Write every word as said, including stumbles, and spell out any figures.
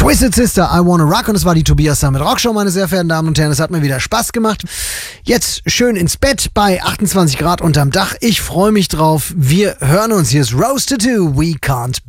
Twisted Sister, I Wanna Rock. Und es war die Tobias Summit Rockshow, meine sehr verehrten Damen und Herren. Es hat mir wieder Spaß gemacht. Jetzt schön ins Bett bei achtundzwanzig Grad unterm Dach. Ich freue mich drauf. Wir hören uns. Hier ist Rose Tattoo. We can't